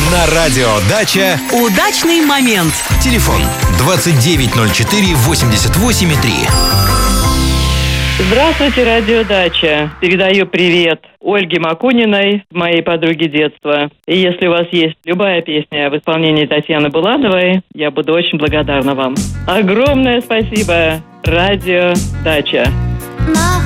На радио «Дача» удачный момент. телефон 2904-88-3. Здравствуйте, радио «Дача». Передаю привет Ольге Макуниной, моей подруге детства. И если у вас есть любая песня в исполнении Татьяны Булановой, я буду очень благодарна вам. Огромное спасибо, радио «Дача».